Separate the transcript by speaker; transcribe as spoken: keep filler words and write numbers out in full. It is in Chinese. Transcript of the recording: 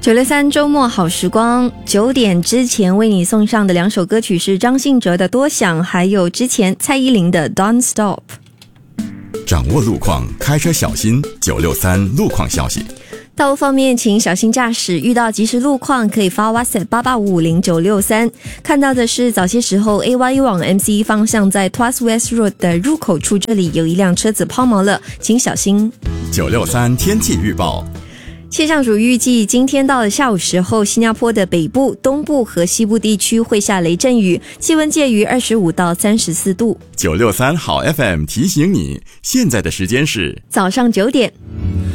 Speaker 1: 九六三周末好时光，九点之前为你送上的两首歌曲是张信哲的《多想》，还有之前蔡依林的《Don't Stop》。
Speaker 2: 掌握路况，开车小心。九六三路况消息。
Speaker 1: 道路方面，请小心驾驶，遇到即时路况可以发 WhatsApp 八八五五零九六三。看到的是早些时候 A Y U 往 M C E 方向在 Tuas West Road 的入口处，这里有一辆车子抛锚了，请小心。
Speaker 2: 九六三天气预报。
Speaker 1: 气象署预计今天到了下午时候，新加坡的北部、东部和西部地区会下雷阵雨，气温介于二十五到三十四度。
Speaker 2: 九六三好 F M 提醒你，现在的时间是
Speaker 1: 早上九点。